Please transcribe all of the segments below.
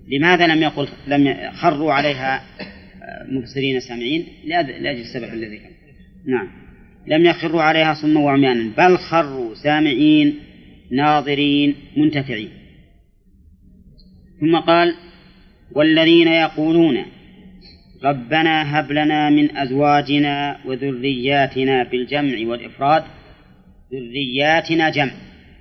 لماذا لم يقل لم خروا عليها مبصرين سامعين؟ لأجل السبب الذي كان. نعم، لم يخروا عليها صما وعميانا، بل خروا سامعين ناظرين منتفعين. ثم قال: والذين يقولون ربنا هب لنا من أزواجنا وذرياتنا بالجمع والإفراد. ذرياتنا جمع،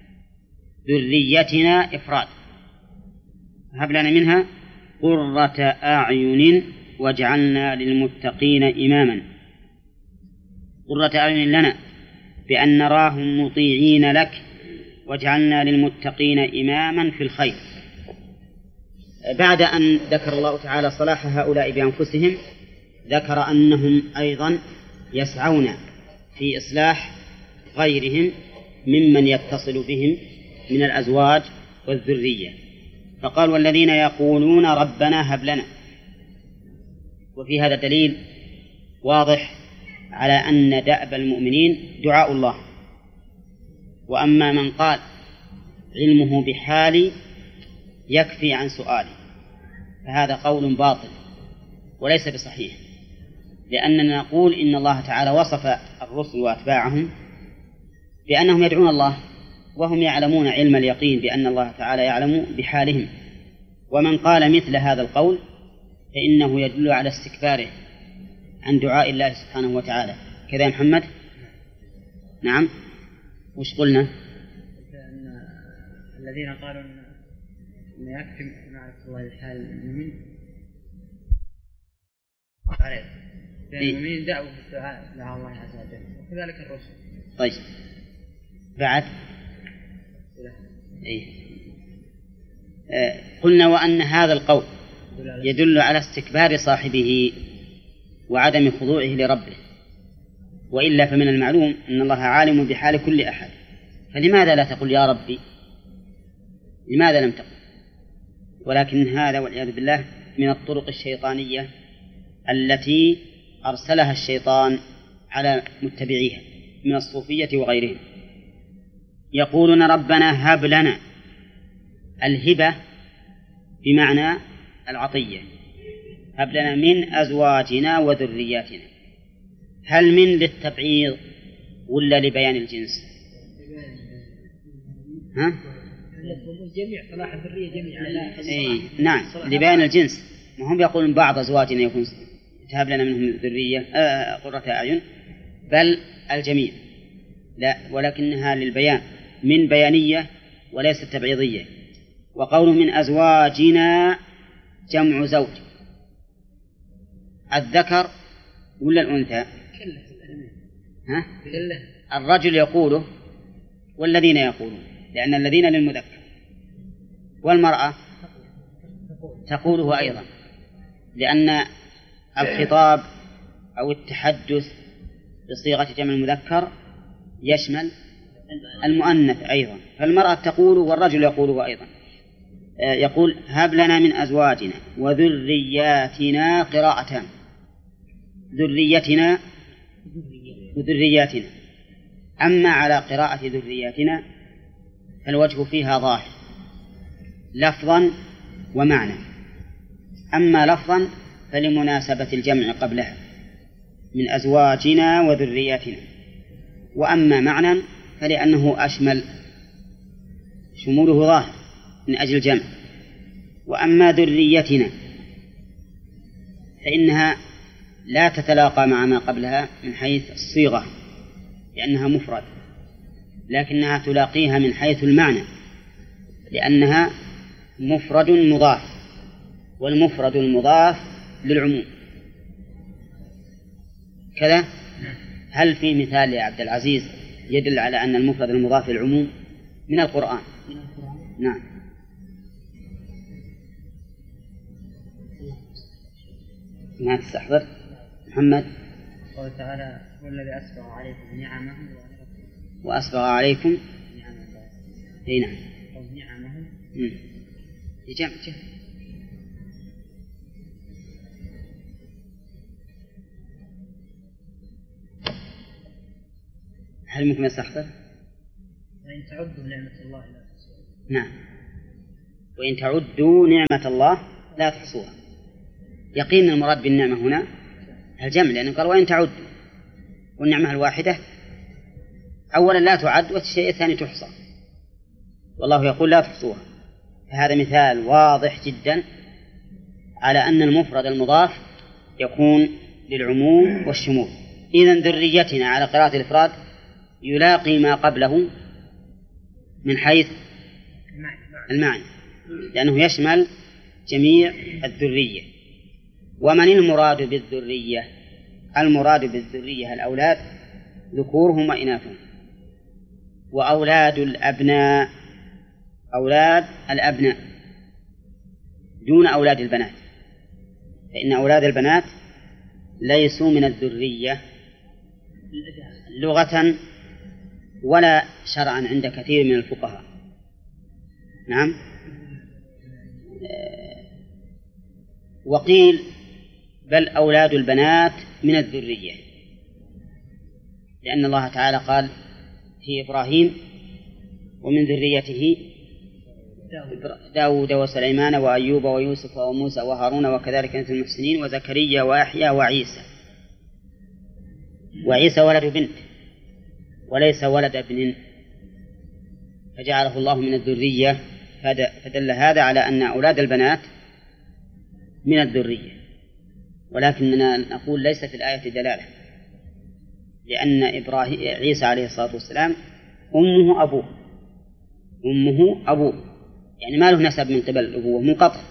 ذريتنا إفراد. هب لنا منها قرة أعين واجعلنا للمتقين إماما. قرة أعين لنا بأن نراهم مطيعين لك، واجعلنا للمتقين إماما في الخير. بعد أن ذكر الله تعالى صلاح هؤلاء بأنفسهم، ذكر أنهم أيضا يسعون في إصلاح غيرهم ممن يتصل بهم من الأزواج والذرية. فقال: والذين يقولون ربنا هب لنا. وفي هذا دليل واضح على أن دأب المؤمنين دعاء الله. وأما من قال علمه بحالي يكفي عن سؤالي فهذا قول باطل وليس بصحيح، لأننا نقول إن الله تعالى وصف الرسل وأتباعهم بأنهم يدعون الله وهم يعلمون علم اليقين بأن الله تعالى يعلم بحالهم. ومن قال مثل هذا القول فإنه يدل على استكباره عن دعاء الله سبحانه وتعالى. كذا يا محمد؟ نعم. وش قلنا؟ أن الذين قالوا أن يكفي معرفة الله بحال المؤمن عليه، لأن المؤمنين دعوا بالدعاء مع الله عز وجل، وكذلك الرسل. طيب، بعد إيه؟ قلنا وأن هذا القول يدل على استكبار صاحبه وعدم خضوعه لربه، وإلا فمن المعلوم أن الله عالم بحال كل أحد، فلماذا لا تقول يا ربي؟ لماذا لم تقل؟ ولكن هذا والعياذ بالله من الطرق الشيطانية التي أرسلها الشيطان على متبعيها من الصوفية وغيرهم. يقولون ربنا هب لنا. الهبة بمعنى العطية. هب لنا من أزواجنا وذرياتنا. هل من للتبعيض ولا لبيان الجنس؟ ها؟ جميع صلاح الذرية جميعا. إيه نعم، لبيان الجنس. ما هم يقولون بعض أزواجنا يكون هب لنا منهم ذرية قرة أعين، بل الجميع. لا، ولكنها للبيان، من بيانية وليست تبعيضية. وقول من أزواجنا جمع زوج، الذكر ولا الأنثى؟ ها؟ الرجل يقوله والذين يقولون، لأن الذين للمذكر، والمرأة تقوله أيضا، لأن الخطاب أو التحدث بصيغة جمع المذكر يشمل المؤنث أيضا، فالمرأة تقول والرجل يقوله أيضا. يقول هب لنا من أزواجنا وذرياتنا، قراءتان، ذريتنا وذرياتنا. أما على قراءة ذرياتنا فالوجه فيها ظاهر لفظا ومعنى. أما لفظا فلمناسبة الجمع قبلها من أزواجنا وذرياتنا، وأما معنى فلأنه أشمل، شموله ظاهر من أجل الجمع. وأما ذريتنا فإنها لا تتلاقى مع ما قبلها من حيث الصيغة لأنها مفرد، لكنها تلاقيها من حيث المعنى لأنها مفرد مضاف، والمفرد المضاف للعموم. كذا. هل في مثال يا عبد العزيز يدل على أن المفرد المضاف للعموم من القرآن؟ نعم. ما تستحضر محمد؟ قال تعالى والذي أسبغ عليكم نعمه وأسبغ عليكم أي نعم نعمه يجمع. هل ممكن يستحضر؟ وإن تعدوا نعمة الله لا تحصوها. نعم. وإن تعدوا نعمة الله لا تحصوها. يقين المراد بالنعمة هنا الجمع، لأنه قال وإن تعدوا، والنعمة الواحدة أولا لا تعد، والشيء الثاني تحصى، والله يقول لا تحصوها. فهذا مثال واضح جدا على أن المفرد المضاف يكون للعموم والشمول. إذن ذريتنا على قراءة الإفراد يلاقي ما قبله من حيث المعنى، لأنه يشمل جميع الذرية. ومن المراد بالذرية؟ المراد بالذرية الأولاد ذكورهم وإناثهم، وأولاد الأبناء أولاد الأبناء دون أولاد البنات، فإن أولاد البنات ليسوا من الذرية لغة ولا شرعا عند كثير من الفقهاء. نعم. وقيل بل أولاد البنات من الذرية، لأن الله تعالى قال في إبراهيم ومن ذريته داود وسليمان وأيوب ويوسف وموسى وهارون وكذلك نجزي المحسنين وزكريا ويحيى وعيسى. وعيسى ولد بنت وليس ولد ابن، فجعله الله من الذرية، فدل هذا على أن أولاد البنات من الذرية. ولكننا نقول ليس في الآية دلالة، لأن عيسى عليه الصلاة والسلام أمه أبوه، يعني ما له نسب من قبل الأبوة، منقطع.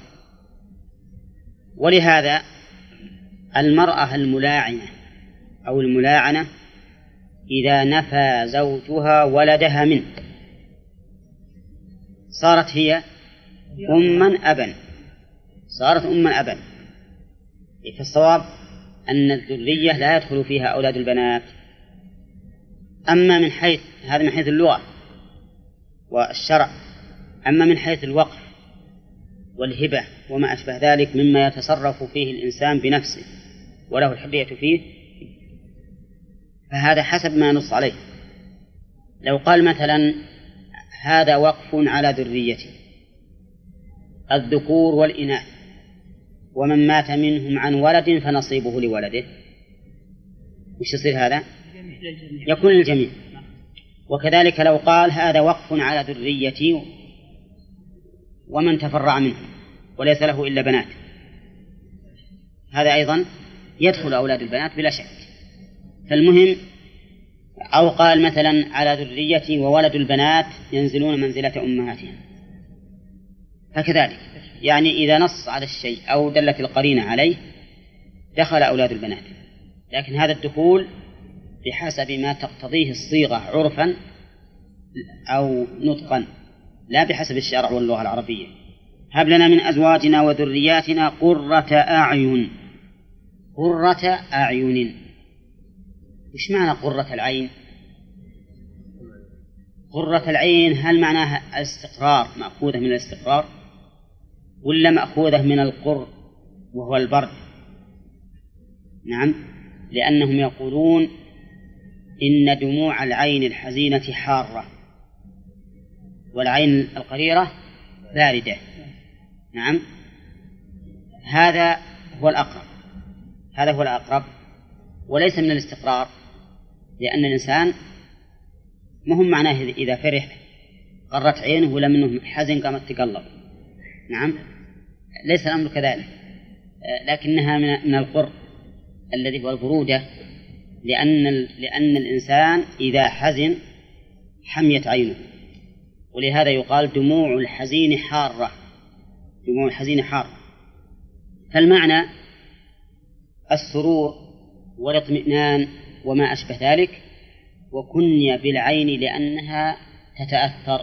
ولهذا المرأة الملاعنة أو الملاعنة إذا نفى زوجها ولدها منه صارت هي صارت أما أبا. فالصواب أن الذرية لا يدخل فيها أولاد البنات. أما من حيث هذا من حيث اللغة والشرع، أما من حيث الوقف والهبة وما أشبه ذلك مما يتصرف فيه الإنسان بنفسه وله الحرية فيه، فهذا حسب ما نص عليه. لو قال مثلا هذا وقف على ذريتي الذكور والإناث، ومن مات منهم عن ولد فنصيبه لولده، وش يصير هذا؟ يكون للجميع. وكذلك لو قال هذا وقف على ذريتي ومن تفرع منه وليس له إلا بنات، هذا أيضا يدخل أولاد البنات بلا شك. فالمهم، أو قال مثلا على ذريتي وولد البنات ينزلون منزلة أمهاتهم، فكذلك يعني إذا نص على الشيء أو دلت القرينة عليه دخل أولاد البنات، لكن هذا الدخول بحسب ما تقتضيه الصيغة عرفا أو نطقا، لا بحسب الشرع واللغة العربية. هب لنا من أزواجنا وذرياتنا قرة أعين. قرة أعين، إيش معنى قرة العين؟ قرة العين هل معناها الاستقرار، مأخوذة من الاستقرار، ولا مأخوذة من القر وهو البرد؟ نعم، لأنهم يقولون إن دموع العين الحزينة حارة والعين القريرة باردة. نعم، هذا هو الأقرب، وليس من الاستقرار، لأن الإنسان مهم معناه إذا فرح قرت عينه ولا منه حزن قامت تقلب. نعم، ليس الأمر كذلك، لكنها من القر الذي هو البرودة، لأن الإنسان إذا حزن حميت عينه، ولهذا يقال دموع الحزين حارة. فالمعنى السرور والاطمئنان وما أشبه ذلك، وكني بالعين لأنها تتأثر.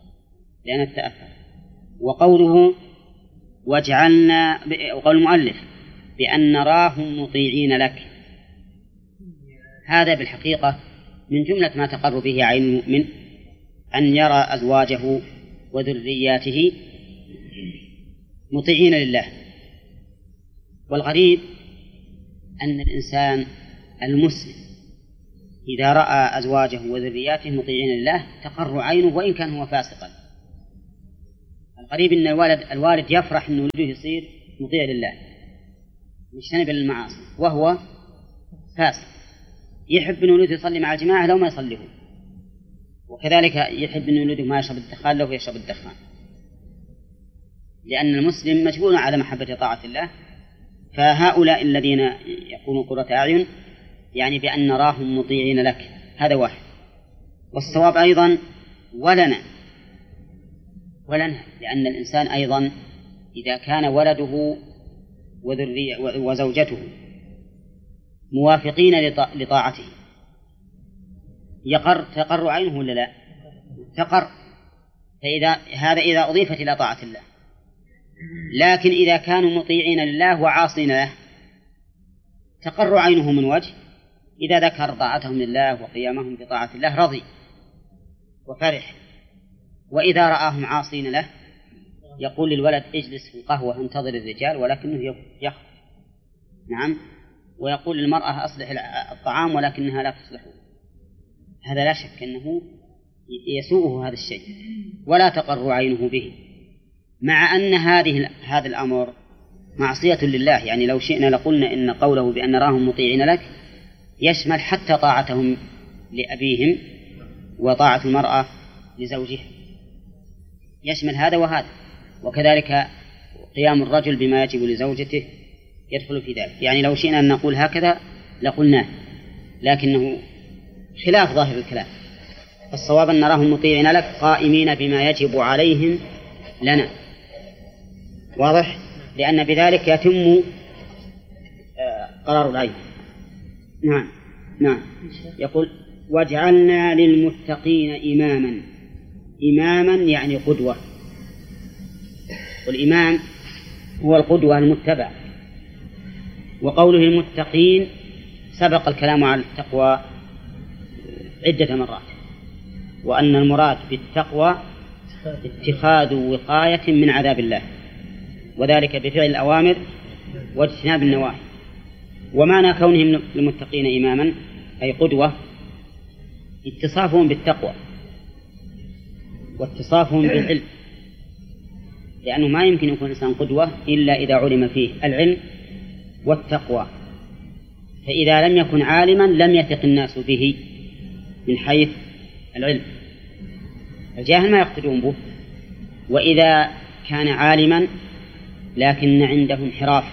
وقوله وجعلنا، وقول المؤلف بأن نراهم مطيعين لك، هذا بالحقيقة من جملة ما تقر به عين المؤمن أن يرى أزواجه وذرياته مطيعين لله. والغريب أن الإنسان المسلم إذا رأى أزواجه وذرياته مطيعين لله تقر عينه وإن كان هو فاسقا. الغريب أن الوالد يفرح أن ولده يصير مطيع لله مجتنبا للمعاصي وهو فاسق، يحب أن ولده يصلي مع الجماعة لو ما يصليه، وكذلك يحب أن ولده ما يشرب الدخان لو يشرب الدخان، لأن المسلم مجبول على محبة طاعة الله. فهؤلاء الذين يكونوا قرة أعين يعني بأن نراهم مطيعين لك، هذا واحد. والصواب أيضا ولنا، لأن الإنسان أيضا إذا كان ولده وزوجته موافقين لطاعته تقر عينه ولا لا؟ تقر. إذا أضيفت إلى طاعة الله. لكن إذا كانوا مطيعين لله وعاصين له تقر عينه من وجه، إذا ذكر طاعتهم لله وقيامهم بطاعة الله رضي وفرح، وإذا رآهم عاصين له يقول للولد اجلس في القهوة انتظر الرجال، ولكنه يخرج. نعم. ويقول للمرأة أصلح الطعام ولكنها لا تصلحه. هذا لا شك أنه يسوءه هذا الشيء ولا تقر عينه به، مع أن هذا الأمر معصية لله. يعني لو شئنا لقلنا إن قوله بأن نراهم مطيعين لك يشمل حتى طاعتهم لأبيهم وطاعة المرأة لزوجها، يشمل هذا وهذا. وكذلك قيام الرجل بما يجب لزوجته يدخل في ذلك. يعني لو شئنا أن نقول هكذا لقلناه، لكنه خلاف ظاهر الكلام. الصواب أن نراهم مطيعين لك قائمين بما يجب عليهم لنا، واضح؟ لأن بذلك يتم قرار العين. نعم. يقول واجعلنا للمتقين إماما يعني قدوة، والإمام هو القدوة المتبع. وقوله المتقين سبق الكلام على التقوى عدة مرات، وأن المراد بالتقوى اتخاذ وقاية من عذاب الله، وذلك بفعل الأوامر واجتناب النواهي. ومعنى كونهم المتقين إماما أي قدوة اتصافهم بالتقوى واتصافهم بالعلم، لأنه ما يمكن يكون الإنسان قدوة إلا إذا علم فيه العلم والتقوى. فإذا لم يكن عالما لم يثق الناس به من حيث العلم، الجاهل ما يقتدون به. وإذا كان عالما لكن عنده انحراف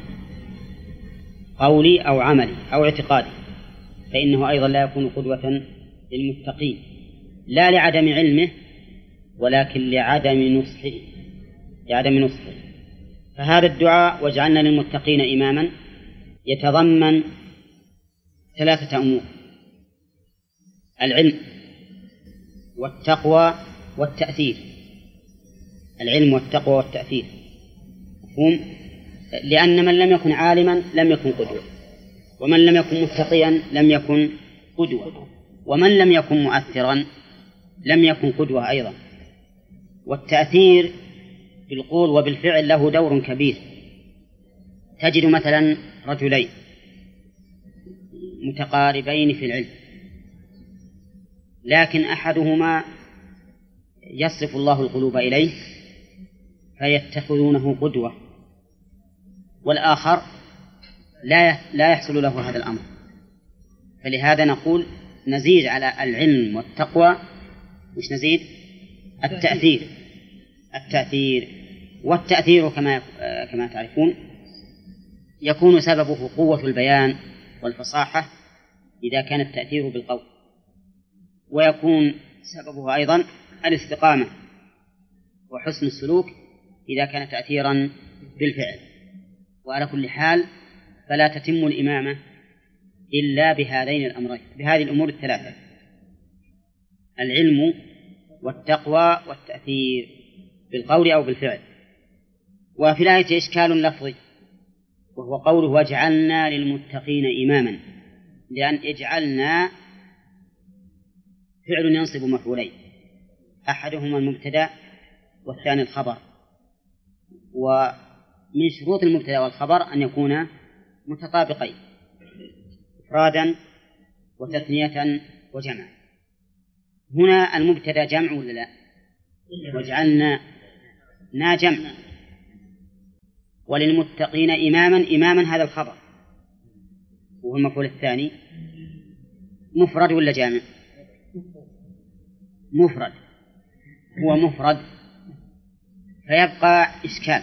قولي أو عملي أو اعتقادي فإنه أيضا لا يكون قدوة للمتقين، لا لعدم علمه ولكن لعدم نصحه. فهذا الدعاء واجعلنا للمتقين إماما يتضمن 3 أمور: العلم والتقوى والتأثير. العلم والتقوى والتأثير مفهوم؟ لأن من لم يكن عالما لم يكن قدوة، ومن لم يكن متقيا لم يكن قدوة، ومن لم يكن مؤثرا لم يكن قدوة أيضا. والتأثير بالقول وبالفعل له دور كبير. تجد مثلا رجلين متقاربين في العلم، لكن أحدهما يصرف الله القلوب إليه فيتخذونه قدوة، والآخر لا يحصل له هذا الأمر. فلهذا نقول نزيد على العلم والتقوى، مش نزيد التأثير. والتأثير كما تعرفون يكون سببه قوة البيان والفصاحة إذا كان التأثير بالقول، ويكون سببه أيضا الاستقامة وحسن السلوك إذا كان تأثيرا بالفعل. وعلى كل حال فلا تتم الإمامة إلا بهذين الأمرين، بهذه الأمور 3: العلم والتقوى والتأثير بالقول أو بالفعل. وفي الآية إشكال لفظي، وهو قوله واجعلنا للمتقين إماما، لأن اجعلنا فعل ينصب مفعولين، أحدهما المبتدأ والثاني الخبر. ومن شروط المبتدأ والخبر أن يكونا متطابقين إفرادا وتثنية وجمع. هنا المبتدأ جمع ولا لا؟ واجعلنا جمع. وللمتقين إماما هذا الخبر، وهو المفعول الثاني مفرد ولا جامع؟ مفرد، هو مفرد، فيبقى إشكال،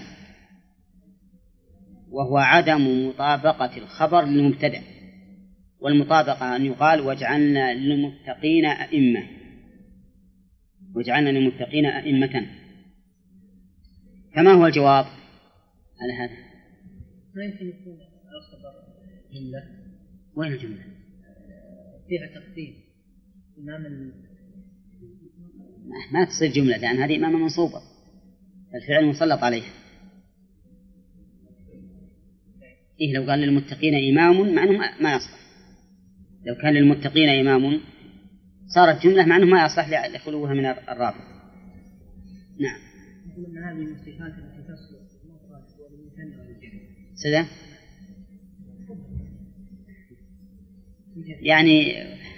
وهو عدم مطابقة الخبر للمبتدأ. والمطابقة أن يقال وجعلنا للمتقين أئمة، وجعلنا للمتقين أئمة. فما هو الجواب على هذا؟ ما يمكن يكون الخبر جملة. وين الجملة؟ فيها تقديم إمام ما تصير جملة، لأن هذه إمامة منصوبة، الفعل مسلط عليه. إيه لو قال للمتقين إمام مع أنه ما يصلح. لو كان للمتقين إمام صارت جملة مع أنه ما يصلح لخلوها من الرابط. نعم. من هذه الصفات التي تصلح المفرد والمثنى والجمع. سدى؟ يعني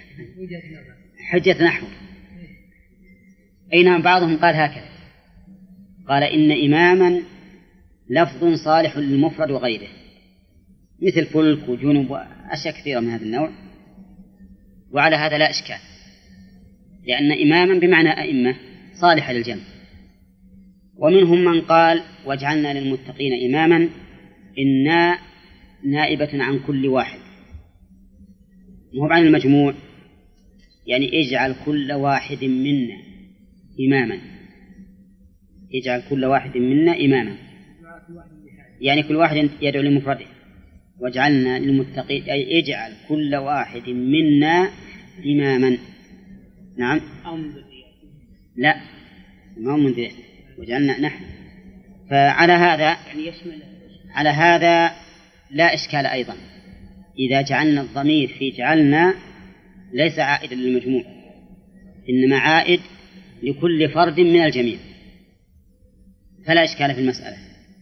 حجة نحو. أي نعم. بعضهم قال هكذا، قال إن إماما لفظ صالح للمفرد وغيره، مثل فلك وجنب وأشياء كثيرة من هذا النوع، وعلى هذا لا إشكال، لأن إماما بمعنى أئمة صالحة للجمع. ومنهم من قال واجعلنا للمتقين إماما إنا نائبة عن كل واحد، وهو عن المجموع، يعني اجعل كل واحد منا إماما، اجعل كل واحد منا إماما، يعني كل واحد يدعو لمفرده. واجعلنا للمتقين أي اجعل كل واحد منا إماما. نعم. لا، ما هو من ذي، وجعلنا نحن. فعلى هذا يعني يشمل، على هذا لا إشكال أيضا إذا جعلنا الضمير في جعلنا ليس عائدا للمجموع، إنما عائد لكل فرد من الجميع، فلا إشكال في المسألة.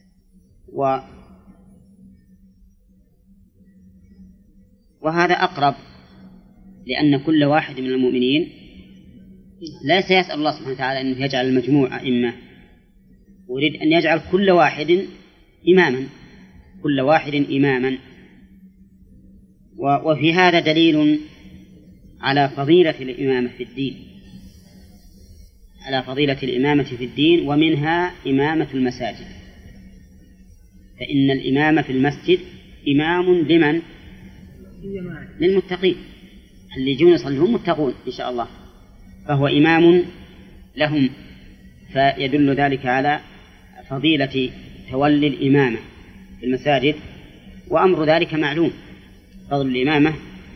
وهذا أقرب، لأن كل واحد من المؤمنين ليس يسأل الله سبحانه وتعالى أن يجعل المجموع أئمة، ويريد أن يجعل كل واحد إماما، كل واحد إماما. وفي هذا دليل على فضيلة الإمامة في الدين، على فضيلة الإمامة في الدين، ومنها إمامة المساجد. فإن الإمامة في المسجد إمام لمن؟ للمتقين، اللي يجون يصلون متقون إن شاء الله، فهو إمام لهم. فيدل ذلك على فضيلة تولي الإمامة في المساجد، وأمر ذلك معلوم. فضل الإمامة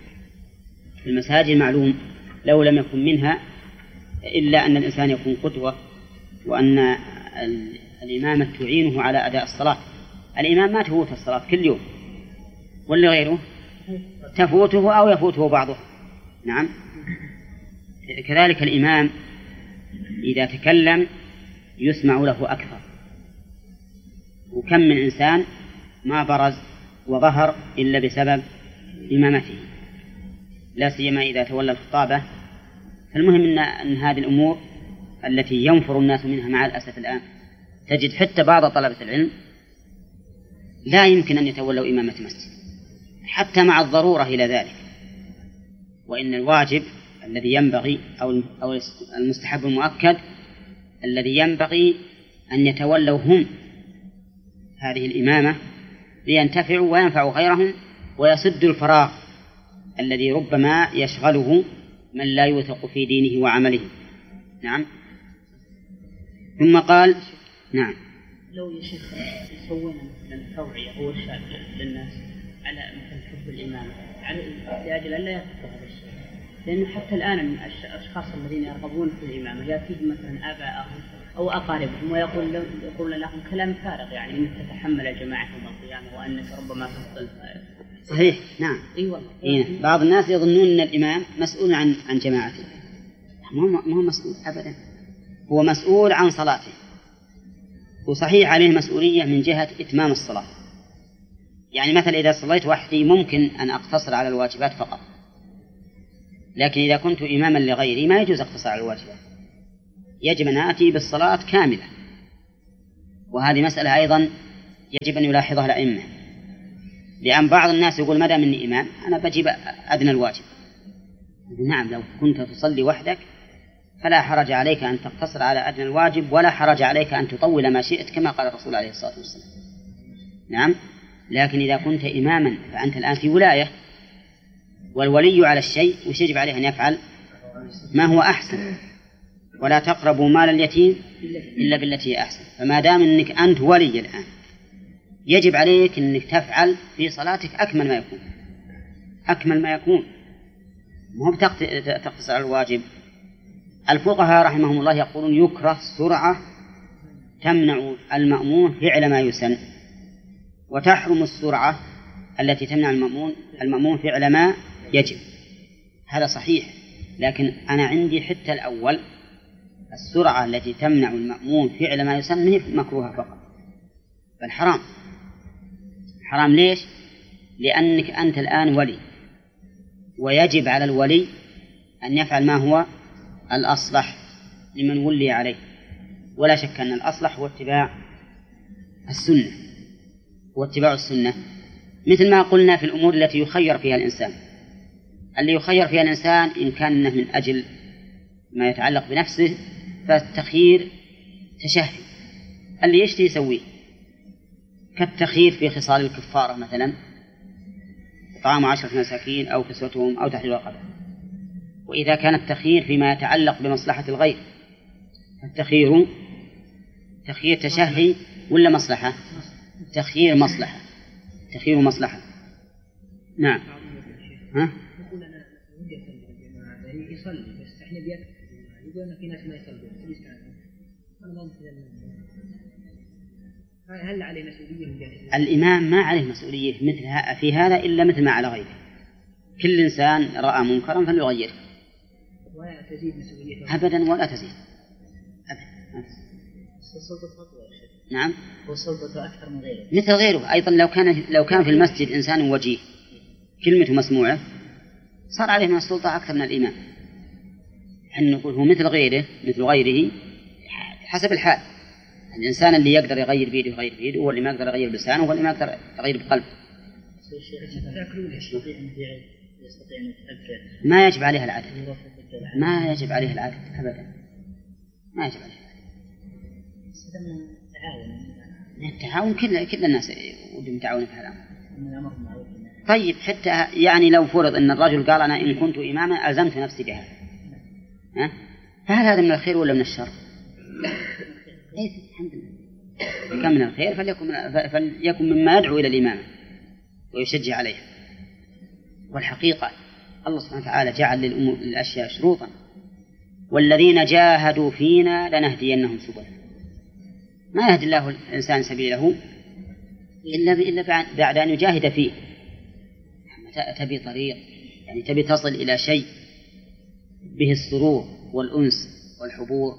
في المساجد معلوم، لو لم يكن منها إلا أن الإنسان يكون قدوة، وأن الإمامة تعينه على أداء الصلاة. الإمام ما تفوت الصلاة كل يوم، واللي غيره تفوته أو يفوته بعضه. نعم. كذلك الإمام إذا تكلم يسمع له أكثر، وكم من إنسان ما برز وظهر إلا بسبب إمامته، لا سيما إذا تولى الخطابة. فالمهم أن هذه الأمور التي ينفر الناس منها مع الأسف الآن، تجد حتى بعض طلبة العلم لا يمكن أن يتولوا إمامة مسجد حتى مع الضرورة إلى ذلك. وإن الواجب الذي ينبغي أو المستحب المؤكد الذي ينبغي أن يتولوا هم هذه الإمامة لينتفعوا وينفعوا غيرهم، ويسدوا الفراغ الذي ربما يشغله من لا يوثق في دينه وعمله. نعم. ثم قال نعم. لو يا شيخ يسوون مثلا توعية أو إرشاد للناس على مثل حب الإمامة لأجل أن لا يفقهوا هذا الشيء، لأنه حتى الآن الأشخاص الذين يرغبون في الإمامة يأتيهم مثلا آباءهم أو أقاربهم ويقول لهم كلام فارغ، يعني أنك تتحمل الجماعة يوم القيامة وأنك ربما تفضل. صحيح. نعم. أي والله. إيه. بعض الناس يظنون أن الإمام مسؤول عن جماعته، ما هو مسؤول أبدا، هو مسؤول عن صلاته، وصحيح عليه مسؤولية من جهة إتمام الصلاة. يعني مثلا إذا صليت وحدي ممكن أن أقتصر على الواجبات فقط، لكن إذا كنت إماما لغيري ما يجوز اقتصار على الواجبات، يجب أن آتي بالصلاة كاملة. وهذه مسألة أيضا يجب أن يلاحظها الأئمة، لأن بعض الناس يقول ما دام إني إمام أنا بجيب أدنى الواجب. نعم، لو كنت تصلي وحدك فلا حرج عليك أن تقتصر على أدنى الواجب، ولا حرج عليك أن تطول ما شئت كما قال الرسول عليه الصلاة والسلام. نعم، لكن إذا كنت إماما فأنت الآن في ولاية، والولي على الشيء وش يجب عليه أن يفعل؟ ما هو أحسن، ولا تقربوا مال اليتيم إلا بالتي هي أحسن. فما دام أنك أنت ولي الآن يجب عليك أنك تفعل في صلاتك أكمل ما يكون، أكمل ما يكون، مو تقتصر على الواجب. الفقهاء رحمهم الله يقولون يكره السرعة تمنع المأمون فعل ما يسن، وتحرم السرعة التي تمنع المأمون فعل ما يجب. هذا صحيح، لكن أنا عندي حتى الأول السرعة التي تمنع المأمون فعل ما يسن هي مكروهة فقط، بل حرام. حرام ليش؟ لأنك أنت الآن ولي، ويجب على الولي أن يفعل ما هو الأصلح لمن ولي عليه، ولا شك أن الأصلح هو اتباع السنة، واتباع السنة مثل ما قلنا في الأمور التي يخير فيها الإنسان. اللي يخير فيها الإنسان إن كان من أجل ما يتعلق بنفسه فالتخيير تشهي، اللي يشتي يسويه، كالتخيير في خصال الكفارة مثلا، إطعام 10 مساكين أو كسوتهم أو تحرير رقبة. وإذا كان التخيير فيما يتعلق بمصلحة الغير فالتخيير تخيير تشهي ولا مصلحة؟ تخيير مصلحة، تخيير مصلحة. نعم. ها؟ يقول أنا ودي أصلي بالجماعة، يصلي بس إحنا بيكتب، يقول أن في ناس ما يصلون، أنا ما أنت هل عليه مسؤولية من جهة الإمام؟ ما عليه مسؤولية مثل في هذا إلا مثل ما على غيره. كل إنسان رأى منكرا فليغيره، ولا تزيد مسؤوليته أبدا، ولا تزيد أبدا. السلطة خطوة. نعم، وسلطته أكثر من غيره، مثل غيره أيضا. لو كان في المسجد إنسان وجيه كلمته مسموعة صار عليه من السلطة أكثر من الإمام. حين نقول هو مثل غيره حسب الحال. الإنسان اللي يقدر يغير بيده يغير بيده، واللي ما يقدر يغير بلسانه، واللي ما يقدر يغير بقلبه. ما يجب عليها العدد، ما يجب عليها العدد أبدا، ما يجب عليها التعاون. كل الناس ودهم يتعاونوا في هذا الأمر. طيب حتى يعني لو فرض أن الرجل قال أنا إن كنت إماما ألزمت نفسي بها، فهل هذا من الخير ولا من الشر؟ الحمد لله، كان من الخير فليكن مما يدعو إلى الإمامة ويشجع عليها. والحقيقة الله سبحانه وتعالى جعل للأشياء شروطا، والذين جاهدوا فينا لنهدينهم سبلنا. ما يهدي الله الإنسان سبيله إلا بعد أن يجاهد فيه. تبي طريق، يعني تبي تصل إلى شيء به السرور والأنس والحبور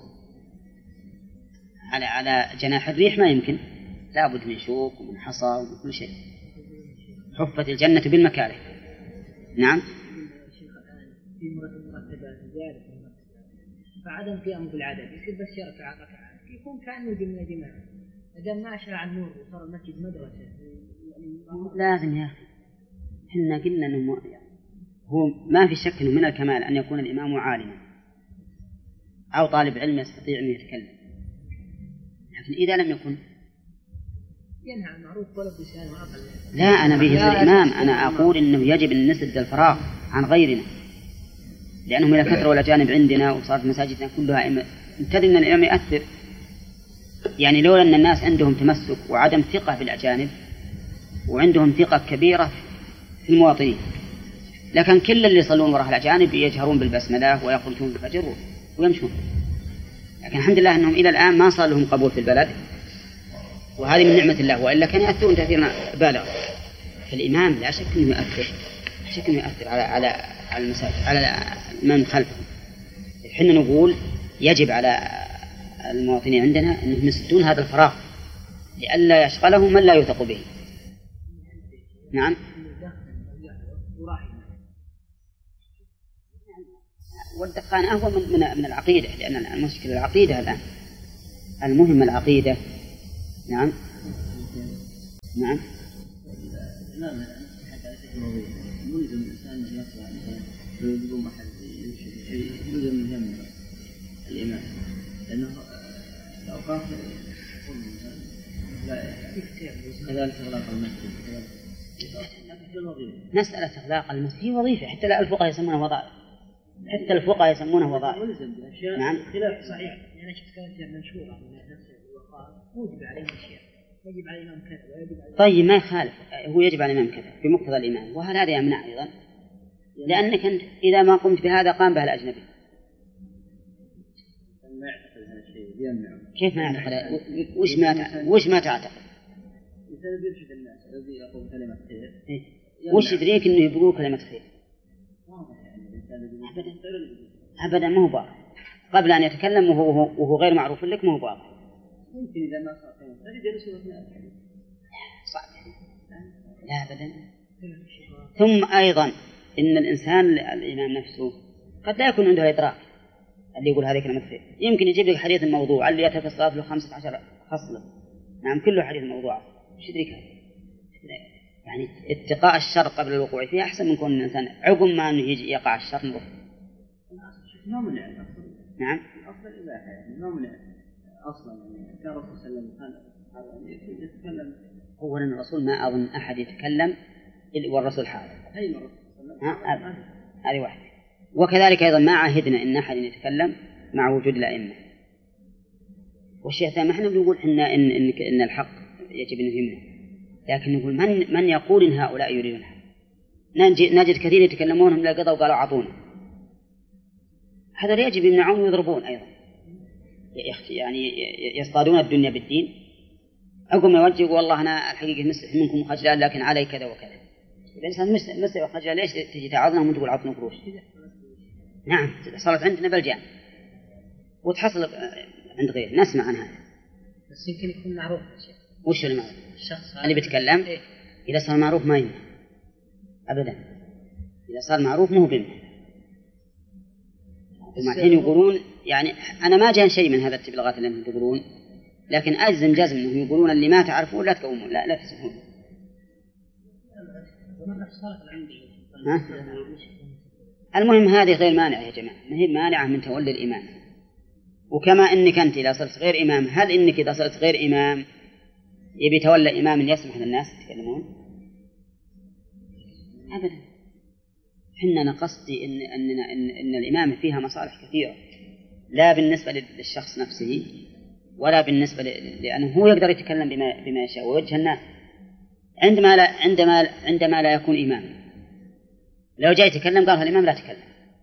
على جناح الريح، ما يمكن، لا بد من شوك ومن حصى ومن كل شيء. حفت الجنة بالمكاره. نعم. في مرتبات زيادة فعدم قيام بالعدد يصير بس شركة ركعات، يكون كأنه من الجماعة. إذا ما أشرع النور وصار المسجد مدرسة لازم يا أخي. إحنا قلنا أنه هو ما في شك أنه من الكمال أن يكون الإمام عالما أو طالب علم يستطيع أن يتكلم، لكن إذا لم يكن ينهى عن معروف ولا بلسان وعقل. لا، أنا به الإمام، أنا أقول إنه يجب أن نسد الفراغ عن غيرنا، لأنهم إذا كثروا الأجانب عندنا وصارت مساجدنا كلها تدري أن الإمام يؤثر. يعني لولا أن الناس عندهم تمسك وعدم ثقة بالأجانب وعندهم ثقة كبيرة في المواطنين، لكن كل اللي يصلون وراء الأجانب يجهرون بالبسملة ويقرؤون بالفجر ويمشون. لكن الحمد لله أنهم إلى الآن ما صار لهم قبول في البلد، وهذه من نعمة الله، وإلا كان يأثرون تأثيرا بالغا. فالإمام لا شك أنه يؤثر، لا شك أنه يؤثر على المساجد، على من خلفه. حنا نقول يجب على المواطنين عندنا أنهم يسدون هذا الفراغ لئلا يشغله من لا يوثق به. نعم. والدخان أهون من العقيدة، لأن المشكلة العقيدة الآن. المهم العقيدة نعم نعم. الإمام حتى على شيء وظيفة يلزم الإنسان أن يصلح مثلا لو يقوم أحد يمشي في شيء يلزم أن يهم الإمام لأنه الأوقاف يقول لا كذلك إغلاق المسجد مسألة إغلاق المسجد هي وظيفة حتى الفقهاء يسمونها وظائف، حتى الفقهاء يسمونه وظائف. نعم خلاف صحيح. أنا شفت كلام منشورة من نفس الوقار وجب عليه أشياء، يجب على الإمام كذا ويجب على طيب ما يخالف، هو يجب على الإمام كذا بمقتضى الإمام، وهل هذا يمنع أيضا؟ لأنك أنت إذا ما قمت بهذا قام به الأجنبي. ما يعتقد هذا الشيء يمنع. كيف ما يعتقد؟ وش ما تعتقد؟ الإنسان يرشد الناس الذي يقول كلمة خير. وش يدريك إنه يقول كلمة خير؟ أبدا ما هو واضح. قبل أن يتكلم وهو غير معروف لك ما هو واضح. ممكن إذا ما صار تجد رسولة صعب. لا أبدا. ثم أيضا إن الإنسان الإمام نفسه قد لا يكون عنده إدراك اللي يقول هذه كلمة خير. يمكن يجيب لك حديث موضوع اللي يترك الصلاة له 15 خصلة. نعم كله حديث موضوع. وش يدريك هذا؟ يعني اتقاء الشر قبل الوقوع فيه أحسن من كون الإنسان عقب ما أنه يجي يقع الشر نروح. ما منع الأصل. نعم. الأصل الإباحة يعني ما منع أصلا يعني كان الرسول صلى الله عليه وسلم يتكلم. أولا الرسول ما أظن أحد يتكلم والرسول حاضر. أي مرة. هذه واحدة. وكذلك أيضا ما عهدنا إن أحد يتكلم مع وجود الأئمة. والشيء الثاني نحن بنقول إن الحق يجب أن يهمنا، لكن نقول من يقول إن هؤلاء يريدون الحق. نجد كثير يتكلمون من القضاء وقالوا عطونا. هذا يجب يمنعون ويضربون أيضا. يعني يصطادون الدنيا بالدين. أقوم يوجه والله أنا الحقيقة مستحي منكم خجلان لكن علي كذا وكذا. الإنسان مستحي وخجلان ليش تجي تعظنا وتقول عطنا قروش؟ نعم صارت عندنا بلجان وتحصل عند غير نسمع عن هذا. بس يمكن يكون معروف شيء. وش اللي معروف؟ الشخص اللي بيتكلم إذا صار معروف ما يمنع أبدا. إذا صار معروف ما هو بيمنع. الحين يقولون يعني أنا ما جاء شيء من هذا التبلغات اللي أنتم تقولون، لكن أجزم جزم أنهم يقولون اللي ما تعرفون لا تقومون لا تسمعون. المهم هذه غير مانعة يا جماعة، ما هي مانعة من تولي الإمام. وكما أنك أنت إذا صرت غير إمام، هل إنك إذا صرت غير إمام يبي تولى إمام يسمح للناس يتكلمون؟ أبدا. حنا قصدي إن الإمامة فيها مصالح كثيرة، لا بالنسبة للشخص نفسه ولا بالنسبة لأنه هو يقدر يتكلم بما يشاء ويوجه الناس عندما لا يكون إمام. لو جاء يتكلم قال الإمام لا تكلم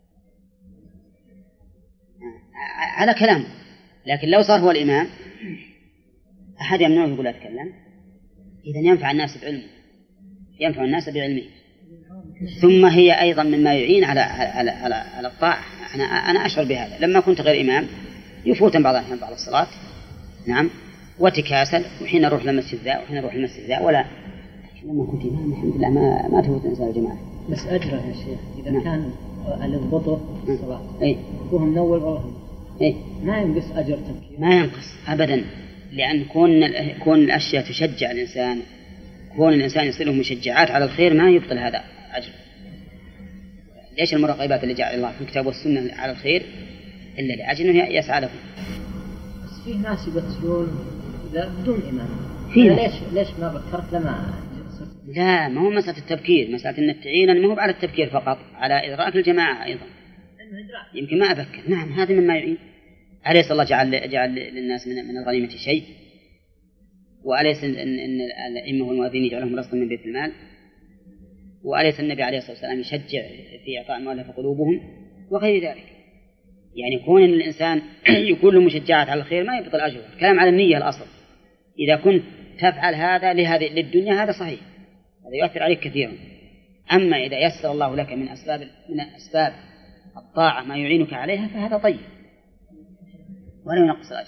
على كلامه، لكن لو صار هو الإمام أحد يمنعه يقول لا تكلم. إذن ينفع الناس بعلمه، ينفع الناس بعلمه. ثم هي أيضا مما يعين على الطاعة. أنا أشعر بهذا لما كنت غير إمام يفوت بعض الأحيان بعض الصلاة. نعم وتكاسل وحين أروح للمسجد ذا وحين أروح للمسجد ذا ولا. لما كنت إمام الحمد لله ما تفوت إنسان الجماعة. بس أجره يا شيخ إذا نعم. كان البطء في الصلاة أي هو من أول والله أي ما ينقص أجر تبكير. ما ينقص أبدا، لأن كون الأشياء تشجع الإنسان، كون الإنسان يصير له مشجعات على الخير ما يبطل هذا أجر. ليش المراقبات اللي جعل الله في الكتاب والسنة على الخير إلا لأجل أنه يسعى له. بس فيه ناس يبتلون بدون إمام. ليش ما بكرت لما لا ما هو مسألة التبكير، مسألة أن التعين ما هو على التبكير فقط، على إدراك الجماعة أيضا. يمكن ما أبكر. نعم هذا مما يعين. أليس الله جعل للناس من الغنيمة شيء؟ وأليس أن الأئمة والمؤذنين يجعلهم رزقا من بيت المال؟ وأليس النبي عليه الصلاة والسلام يشجع في إعطاء المؤلف قلوبهم وغير ذلك؟ يعني كون الإنسان يكون له مشجعات على الخير ما يبطل أجره. الكلام على النية الأصل. إذا كنت تفعل هذا للدنيا هذا صحيح، هذا يؤثر عليك كثيرا. أما إذا يسر الله لك من أسباب الطاعة ما يعينك عليها فهذا طيب ولا ينقص الأجر.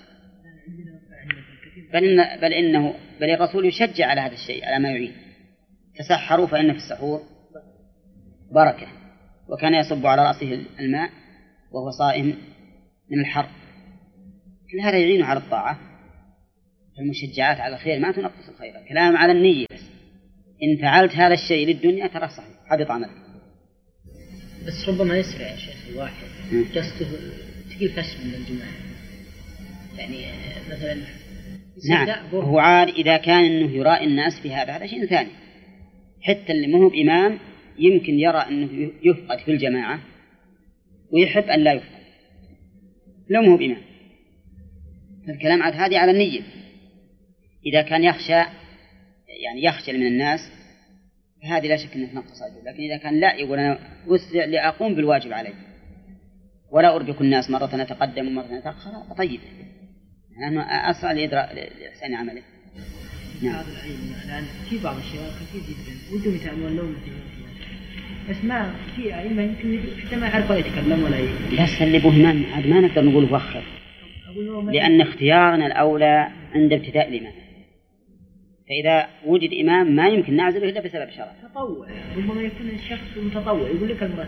بل الرسول يشجع على هذا الشيء على ما يعين. تسحروا فإن في السحور بركة، وكان يصب على رأسه الماء وهو صائم من الحر. كل هذا يعين على الطاعة. المشجعات على الخير ما تنقص الخير، الكلام على النية بس. إن فعلت هذا الشيء للدنيا ترى صحيح حبط عملك. بس ربما يسرع يا شيخ الواحد جسته تقيل فشل من الجماعة، يعني مثلا نعم هو عاد إذا كان أنه يرائي الناس في هذا شيء ثاني. حتى اللي ما هو بإمام يمكن يرى أنه يفقد في الجماعة ويحب أن لا يفقد لو ما هو بإمام. فالكلام عاد هذه على النية. إذا كان يخجل من الناس فهذه لا شك أنه تنقص أجره. لكن إذا كان لا، يقول أنا أسرع لأقوم بالواجب علي ولا أربك الناس مرة أتقدم ومرة أتأخر، طيب لأنه أسرع لإحسان عمله. نعم. الآن في بعض الشباب كثير جدا ودهم يتعاملون لهم بس ما في أئمة يمكن حتى ما يعرف ولا يتكلم ولا لا سلبوه ما نقدر نقول وخر، لأن اختيارنا الأولى عند ابتداء الإمام. فإذا وجد إمام ما يمكن نعزله إلا بسبب شرع. تطوع ربما يكون الشخص متطوع يقول لك المرتب،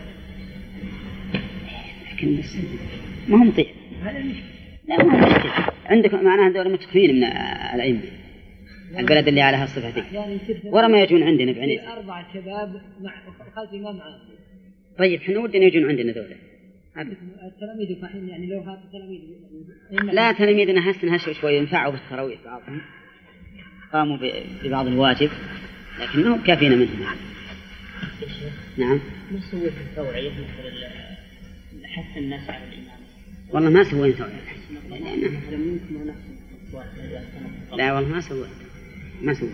لكن بس ما هو مطيع. هذا المشكلة. لا ما هو مشكلة. عندك معناها دولة متخفين من الأئمة البلد اللي عليها الصفة دي. ورا ما يجون عندنا بعينيس 4 شباب مع خالد إمام عام. طيب حنا ودنا يجون عندنا دولة. التلاميذ فاحين يعني لو هات التلاميذ لا تلاميذنا هسه شوي ينفعوا بالتراويح بعضهم قاموا ببعض الواجب لكن ما هو كافينا منهم. نعم. ما سويت التوعية مثل حث الناس على الإمام؟ والله ما سوينا توعية. لا والله ما سويت.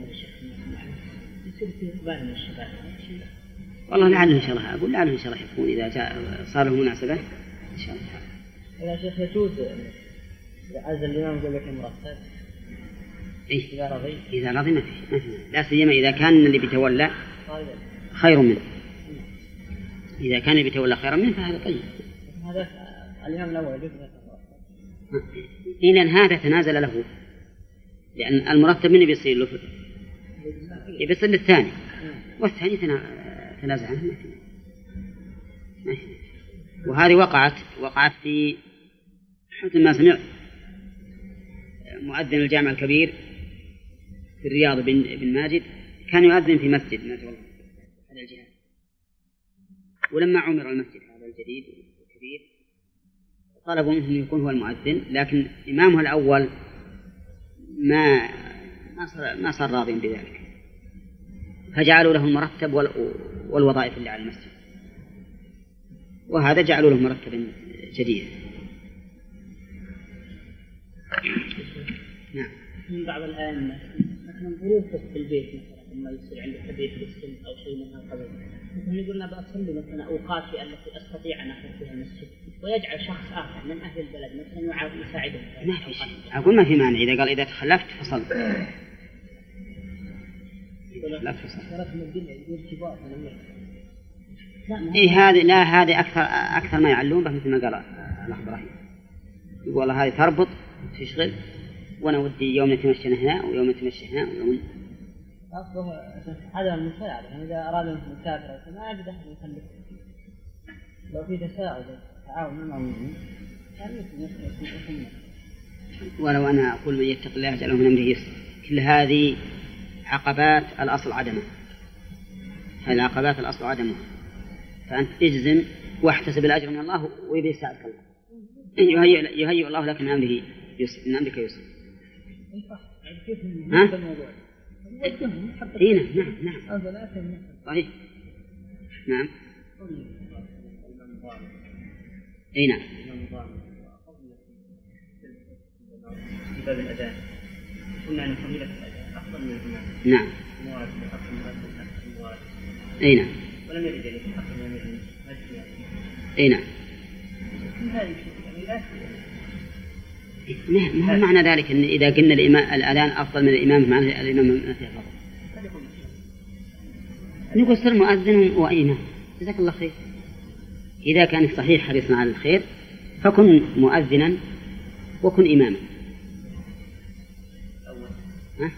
والله لعله إن شاء الله أقول لعله إن شاء الله يكون إذا صار له مناسبة إن شاء الله. يا شيخ يجوز عز الإمام يقول لك مرتب. إيه؟ إذا رضي ما في لا سيما إذا كان اللي بيتولى خير منه. إذا كان اللي بيتولى خير منه فهذا طيب. هذا الإمام الأول يجوز لأن هذا تنازل له، لأن المرتب منه بيصير له بيصير للثاني والثاني تنازل عنه. وهذه وقعت في حسن ما سمعت مؤذن الجامع الكبير في الرياض بن ماجد كان يؤذن في مسجد ما شاء الله هذا الجهاد، ولما عمر المسجد هذا الجديد الكبير طلبوا منه أن يكون هو المؤذن، لكن إمامه الأول ما صار راضيا بذلك فجعلوا له المرتب والوظائف اللي على المسجد، وهذا جعلوا له مرتبا جديدا. نعم. من بعض الآن مثلا ظروفك في البيت مثلا لما يصير عندك تبيت في السن أو شيء من هذا القبيل، مثلا يقولنا بأصلي مثلا أوقاتي التي أستطيع أن أخذ فيها المسجد، ويجعل شخص آخر من أهل البلد مثلا يساعده. ما في شيء، أقول ما في مانع إذا قال إذا تخلفت فصل. هذه أكثر ما يعلمون به مثل ما قال الأخ إبراهيم، يقول والله هذه تربط تشغل وأنا ودي يوم نتمشى هنا ويوم نتمشى هنا ويوم هذا المساعدة. يعني إذا أراد أن يسافر ما أجد أحد يخلف، لو في تساعد تعاون مع المؤمنين يعني يمكن. ولو أنا أقول من يتق الله يجعله من أمره يسرا. كل هذه عقبات الأصل عدمها، هذه العقبات الأصل عدمها، فأنت اجزم واحتسب الأجر من الله ويبي يساعدك الله، يهيئ الله لك من أمره يسر، من أمرك يسر. ها؟ إيه نعم صحيح نعم. إيه نعم. في باب الأذان قلنا أن فضيلة الأذان أفضل من الإمام. نعم. أي نعم. ولم يرد ذلك أفضل من الإمام. أي نعم. ما هو معنى ذلك أن إذا قلنا الأذان أفضل من الإمام معنى الإمام ما فيه فضل. نقول صر مؤذن وإمام جزاك الله خير. إذا كان صحيح حريصنا على الخير فكن مؤذنا وكن إماما. ها؟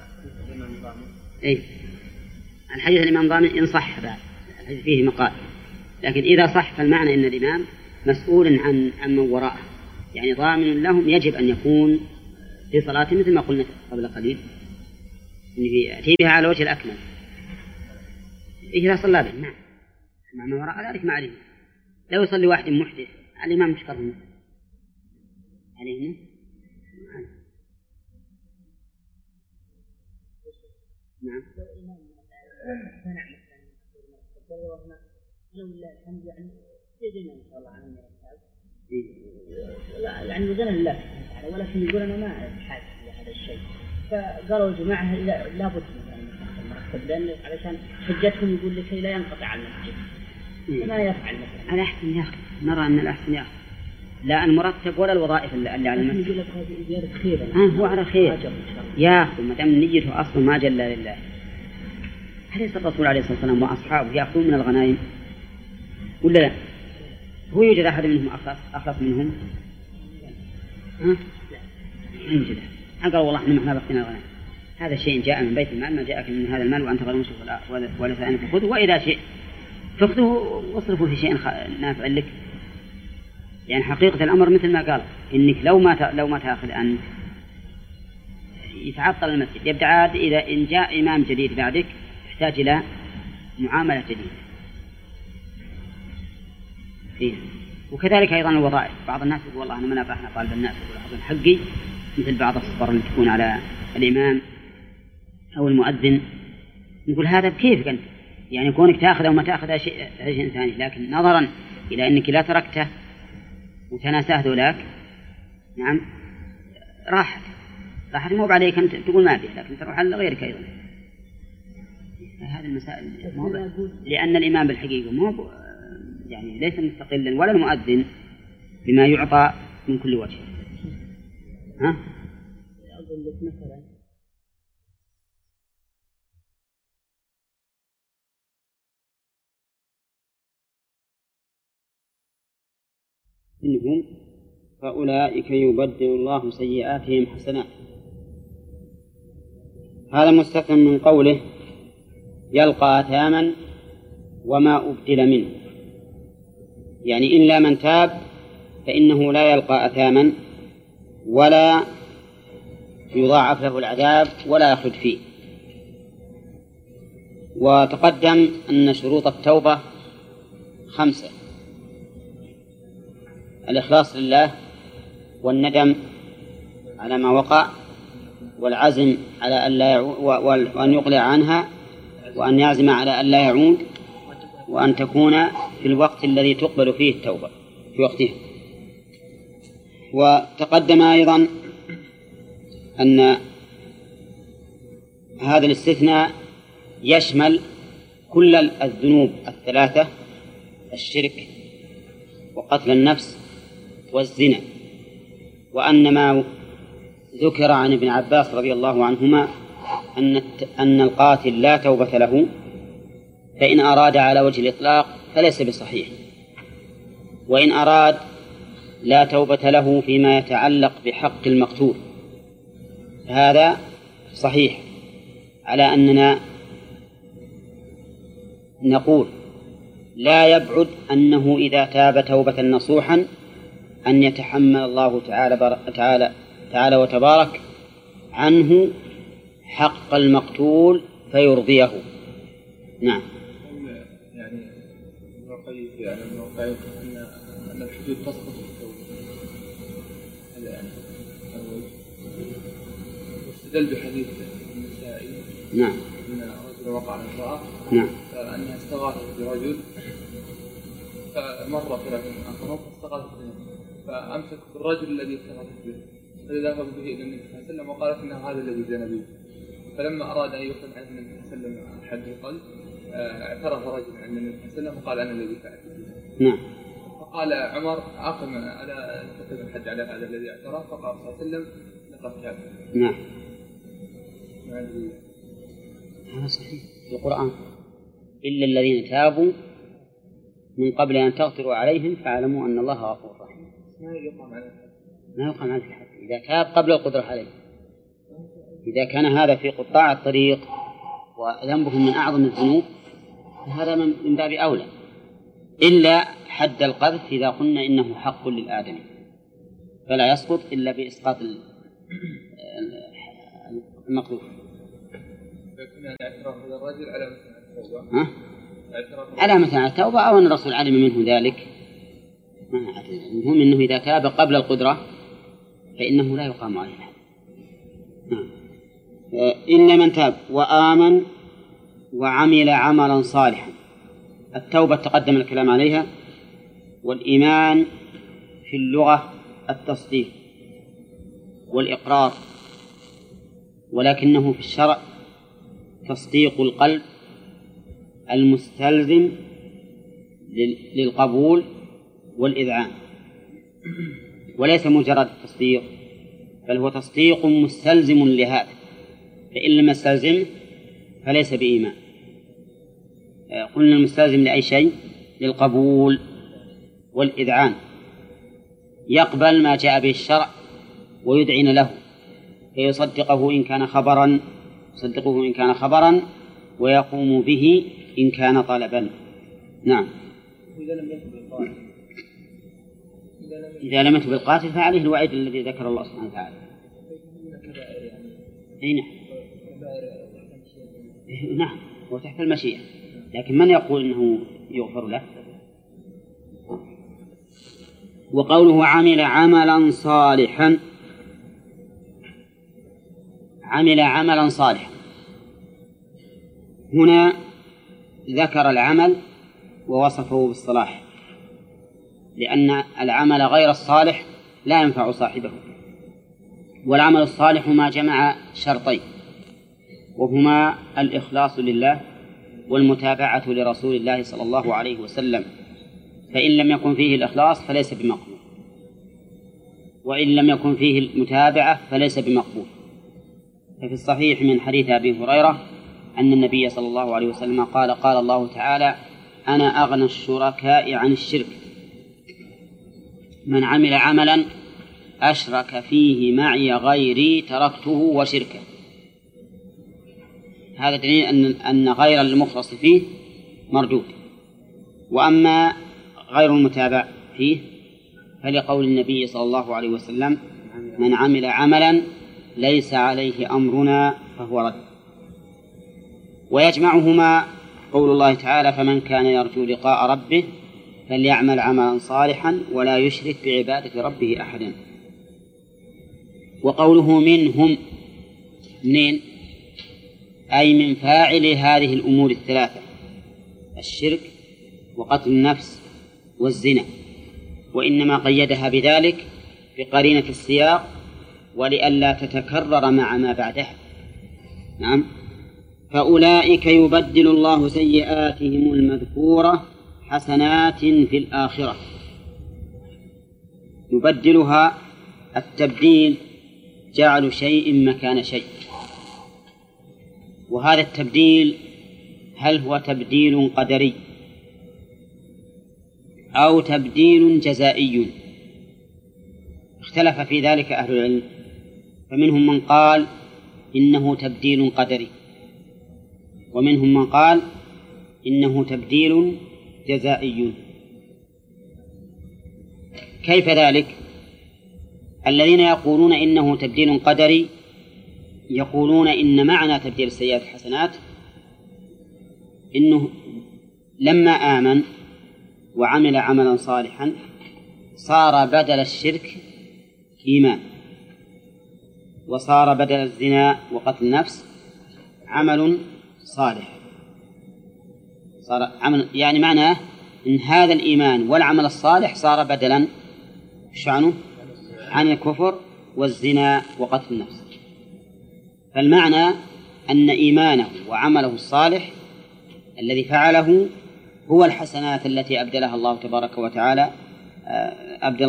إيه الحديث الإمام ضامن إن صح بعد الحديث فيه مقال، لكن إذا صح فالمعنى أن الإمام مسؤول عن من وراءه، يعني ضامن لهم يجب أن يكون في صلاة مثل ما قلنا قبل قليل إن يأتي بها على وجه الأكمل إذا صلى به. نعم، مع ما وراء ذلك ما عليه. لو يصلي واحد محدث الإمام مش كرهه عليه. نعم. يعني وزن الله ولكن يقول أنا ما أحاج لهذا الشيء، فقالوا جماعة لا بد من المرتب، لأن علشان حجتهم يقول لكي لا ينقطع المسجد فما يفعل مثلا. الأحسن يا أخي، نرى أن الأحسن يا أخي لا المرتب ولا الوظائف اللي على المسجد. يقول لك هذه زيادة خير. هو على خير يا أخي، ما دام نيته أصلا ما جل لله. أليس الرسول عليه الصلاة والسلام وأصحابه يأخذون من الغنائم ولا لا؟ هو يوجد أحد منهم أخلص منهم؟ ها؟ يوجد. قال والله إحنا ما بقينا الغنائم. هذا الشيء جاء من بيت المال، ما جاءك من هذا المال وأنت غير مسرف ولا ثاني فخذه، وإذا شيء فخذه واصرفه في شيء نافع لك. يعني حقيقة الأمر مثل ما قال إنك لو ما تأخذ أنت يتعطل المسجد، يبدأ عاد إذا إن جاء إمام جديد بعدك يحتاج إلى معاملة جديدة فيه. وكذلك أيضا الوظائف، بعض الناس يقول والله أنا ما نبحنا طالب الناس يقول أحضن حقي، مثل بعض الصبر اللي تكون على الإمام أو المؤذن. نقول هذا بكيفك أنت، يعني كونك تأخذ أو ما تأخذ شيء ثاني، لكن نظرا إلى أنك لا تركته وتناساه ذولاك نعم راحت مو عليك أنت تقول ما به، لكن تروح على غيرك أيضا. هذه المسائل لأن الإمام بالحقيقة مو يعني ليس مستقلا ولا المؤذن بما يعطى من كل وجه. ها؟ أقول لك مثلا إنهم فأولئك يبدل الله سيئاتهم حسنات. هذا مستثنى من قوله يلقى أثاما وما أبدل منه، يعني إلا من تاب فإنه لا يلقى أثاما ولا يضاعف له العذاب ولا يخلد فيه. وتقدم أن شروط التوبة 5: الإخلاص لله، والندم على ما وقع، والعزم على ألا وأن يقلع عنها، وأن يعزم على ألا يعود، وأن تكون في الوقت الذي تقبل فيه التوبة في وقتها. وتقدم أيضا أن هذا الاستثناء يشمل كل الذنوب 3: الشرك وقتل النفس والزنا. وأن ما ذكر عن ابن عباس رضي الله عنهما أن القاتل لا توبة له، فإن أراد على وجه الإطلاق فليس بصحيح، وإن أراد لا توبة له فيما يتعلق بحق المقتول هذا صحيح، على أننا نقول لا يبعد أنه إذا تاب توبة نصوحا أن يتحمل الله تعالى وتبارك عنه حق المقتول فيرضيه. نعم. يعني أن الحدود تسقط في التوبة، هذا يعني واستدل بحديث النسائي نعم أن رجل وقع على امرأة نعم فأنها استغاثت برجل فمر في رجل آخر فاستغاثت به فأمسك بالرجل الذي استغاثت به فذهب به إلى النبي صلى الله عليه وسلم وقالت إنه هذا الذي زنى به. فلما أراد أن يخرج عن النبي صلى الله عليه وسلم حد القذف اعترف رجل عند النبي صلى الله عليه وسلم وقال أنا الذي فعلت. نعم. فقال عمر أقم على تقيم الحد على هذا الذي اعترف، فقال صلى الله عليه وسلم لقد تاب. نعم. هذا صحيح في القرآن: إلا الذين تابوا من قبل أن تغفروا عليهم فاعلموا أن الله غفور رحيم. ما يقام على الحد إذا تاب قبل القدرة عليه. إذا كان هذا في قطاع الطريق وذنبهم من أعظم الذنوب فهذا من باب أولى، إلا حد القذف إذا قلنا إنه حق للآدمي فلا يسقط إلا بإسقاط المقذوف. فيكون يعني اعتراف هذا الرجل علامة على التوبة. ها؟ علامة على التوبة أو أن الرسول علم منه ذلك؟ ما أدري. المهم أنه إذا تاب قبل القدرة فإنه لا يقام عليه. إلا من تاب وآمن وعمل عملا صالحا. التوبة تقدم الكلام عليها، والإيمان في اللغة التصديق والإقرار، ولكنه في الشرع تصديق القلب المستلزم للقبول والإذعان، وليس مجرد التصديق، بل هو تصديق مستلزم لهذا، فإن لم يستلزمه فليس بإيمان. قلنا المستلزم لأي شيء؟ للقبول والإذعان، يقبل ما جاء به الشرع ويدعن له، فيصدقه إن كان خبرا ويقوم به إن كان طلبا. نعم. إذا لم يتب بالقاتل فعليه الوعيد الذي ذكر الله سبحانه وتعالى. نعم، هو تحت المشيئة، لكن من يقول إنه يغفر له؟ وقوله عمل عملا صالحا، عمل عملا صالحا، هنا ذكر العمل ووصفه بالصلاح، لأن العمل غير الصالح لا ينفع صاحبه. والعمل الصالح ما جمع شرطين، وهما الإخلاص لله والمتابعة لرسول الله صلى الله عليه وسلم، فإن لم يكن فيه الإخلاص فليس بمقبول، وإن لم يكن فيه المتابعة فليس بمقبول. ففي الصحيح من حديث أبي هريرة أن النبي صلى الله عليه وسلم قال: قال الله تعالى: أنا أغنى الشركاء عن الشرك، من عمل عملا أشرك فيه معي غيري تركته وشركه. هذا دليل أن غير المخلص فيه مردود. وأما غير المتابع فيه فلقول النبي صلى الله عليه وسلم: من عمل عملا ليس عليه أمرنا فهو رد. ويجمعهما قول الله تعالى: فمن كان يرجو لقاء ربه فليعمل عملا صالحا ولا يشرك بعبادة ربه أحدا. وقوله منهم، منين؟ أي من فاعل هذه الأمور الثلاثة: الشرك وقتل النفس والزنا، وإنما قيدها بذلك بقرينة السياق ولئلا تتكرر مع ما بعدها. نعم. فأولئك يبدل الله سيئاتهم المذكورة حسنات في الآخرة. يبدلها التبديل جعل شيء مكان شيء، وهذا التبديل هل هو تبديل قدري أو تبديل جزائي؟ اختلف في ذلك أهل العلم، فمنهم من قال إنه تبديل قدري، ومنهم من قال إنه تبديل جزائي. كيف ذلك؟ الذين يقولون إنه تبديل قدري يقولون إن معنى تبديل السيئات الحسنات إنه لما آمن وعمل عملا صالحا صار بدل الشرك إيمان، وصار بدل الزنا وقتل النفس عمل صالح. صار عمل، يعني معناه إن هذا الإيمان والعمل الصالح صار بدلا شعنه عن الكفر والزنا وقتل النفس. فالمعنى أن إيمانه وعمله الصالح الذي فعله هو الحسنات التي أبدلها الله تبارك وتعالى، أبدل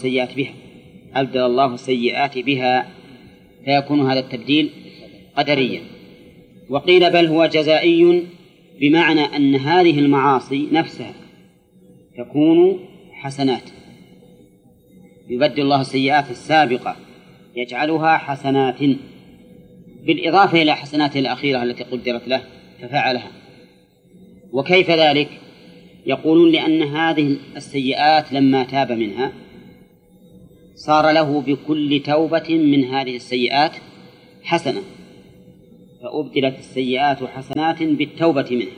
الله السيئات بها، فيكون هذا التبديل قدريا. وقيل بل هو جزائي، بمعنى أن هذه المعاصي نفسها تكون حسنات، يبدل الله السيئات السابقة يجعلها حسنات بالإضافة إلى حسناته الأخيرة التي قدرت له ففعلها. وكيف ذلك؟ يقولون لأن هذه السيئات لما تاب منها صار له بكل توبة من هذه السيئات حسنة، فأبدلت السيئات حسنات بالتوبة منه،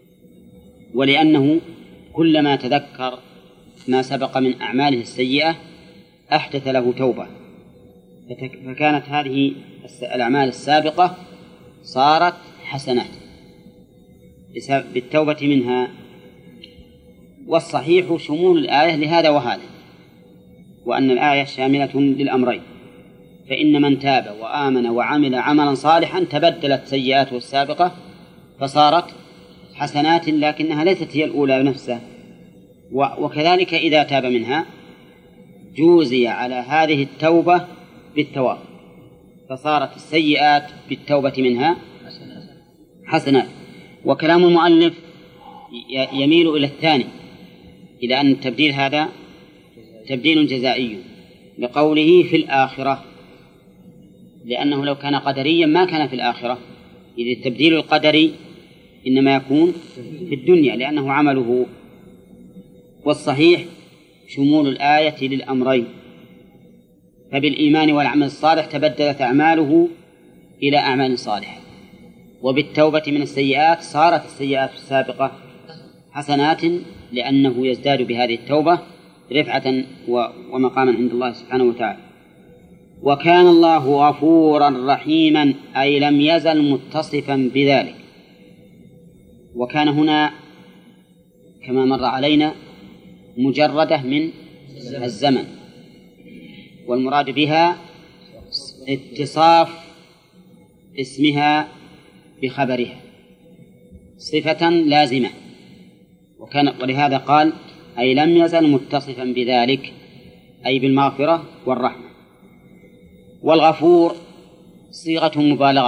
ولأنه كلما تذكر ما سبق من أعماله السيئة أحدث له توبة، فكانت هذه الأعمال السابقة صارت حسنات بالتوبة منها. والصحيح شمول الآية لهذا وهذا، وأن الآية شاملة للأمرين، فإن من تاب وآمن وعمل عملا صالحا تبدلت سيئاته السابقة فصارت حسنات، لكنها ليست هي الأولى نفسها. وكذلك إذا تاب منها جوزي على هذه التوبة بالثواب، فصارت السيئات بالتوبة منها حسنات. وكلام المؤلف يميل إلى الثاني، إلى أن التبديل هذا تبديل جزائي لقوله في الآخرة، لأنه لو كان قدريا ما كان في الآخرة، إذ التبديل القدري إنما يكون في الدنيا لأنه عمله. والصحيح شمول الآية للأمرين، فبالإيمان والعمل الصالح تبدلت أعماله إلى أعمال صالحة، وبالتوبة من السيئات صارت السيئات السابقة حسنات، لأنه يزداد بهذه التوبة رفعة ومقاما عند الله سبحانه وتعالى. وكان الله غفورا رحيما، أي لم يزل متصفا بذلك. وكان هنا كما مر علينا مجردة من الزمن، والمراد بها اتصاف اسمها بخبرها صفة لازمة، ولهذا قال أي لم يزل متصفا بذلك، أي بالمغفرة والرحمة. والغفور صيغة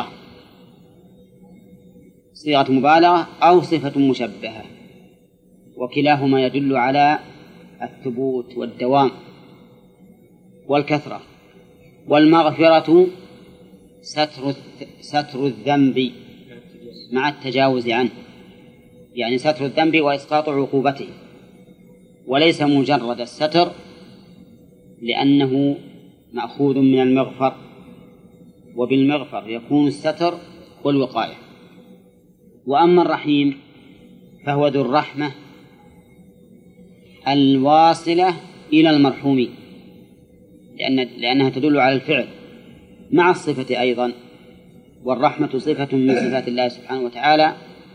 مبالغة أو صفة مشبهة، وكلاهما يدل على الثبوت والدوام والكثرة. والمغفرة ستر الذنب مع التجاوز عنه، يعني ستر الذنب وإسقاط عقوبته، وليس مجرد الستر، لأنه مأخوذ من المغفر، وبالمغفر يكون الستر والوقاية. وأما الرحيم فهو ذو الرحمة الواصلة إلى المرحوم، لأنها تدل على الفعل مع الصفة أيضا، والرحمة صفة من صفات الله سبحانه وتعالى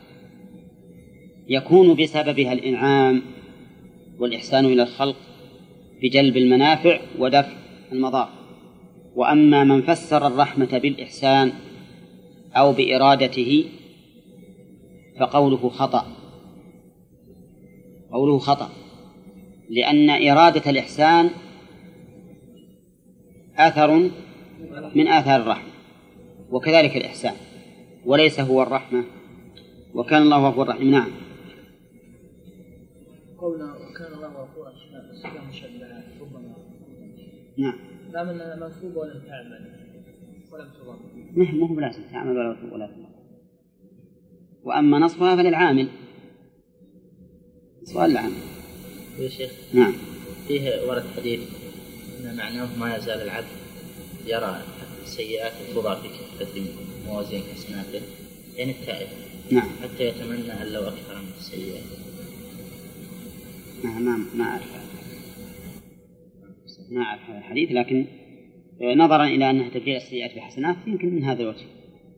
يكون بسببها الإنعام والإحسان إلى الخلق بجلب المنافع ودفع المضار. وأما من فسر الرحمة بالإحسان أو بإرادته فقوله خطأ، لأن إرادة الإحسان أثر من آثار الرحمة، وكذلك الإحسان، وليس هو الرحمة. وكان الله غفورا رحيما. نعم. قولنا وكان الله غفورا صفة مشبهة ربما. نعم. دام أنها منصوبة ولم تعمل ولم تضم. ما هو بلازم تعمل ولا تضم. وأما نصفها فللعامل. سؤال العامل. يا شيخ. نعم. فيه ورد حديث أن معناه ما يزال العبد يرى السيئات الكبرى في كفة موازين حسناته، يعني التائب. نعم. حتى يتمنى أن لو أكثر من السيئات. ما أعرف هذا الحديث، لكن نظرا إلى أنها تبديل السيئات بحسنات يمكن من هذا الوجه.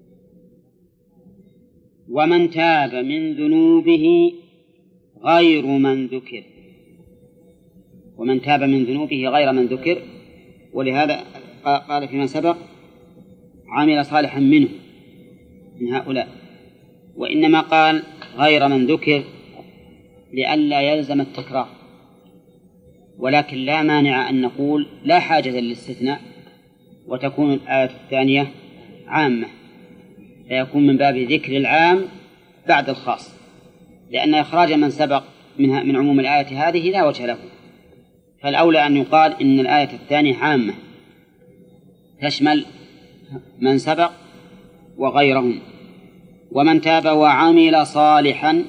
ومن تاب من ذنوبه غير من ذكر، ومن تاب من ذنوبه غير من ذكر، ولهذا قال فيما سبق عمل صالحا منه من هؤلاء، وإنما قال غير من ذكر لئلا يلزم التكرار، ولكن لا مانع أن نقول لا حاجة للاستثناء وتكون الآية الثانية عامة، فيكون من باب ذكر العام بعد الخاص، لأن إخراج من سبق من عموم الآية هذه لا وجه له، فالأولى أن يقال إن الآية الثانية عامة تشمل من سبق وغيرهم. ومن تاب وعمل صالحا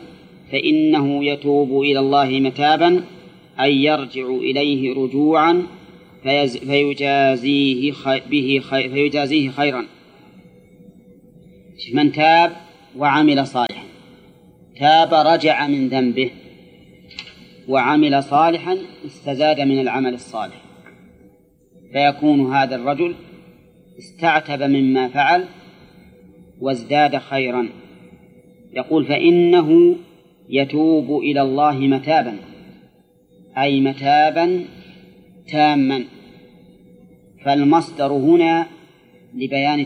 فإنه يتوب إلى الله متابا، أي يرجع إليه رجوعا فيجازيه خيرا. من تاب وعمل صالحا، تاب رجع من ذنبه، وعمل صالحا استزاد من العمل الصالح، فيكون هذا الرجل استعتب مما فعل وازداد خيرا. يقول فإنه يتوب إلى الله متابا، أي متابا تاما. فالمصدر هنا لبيان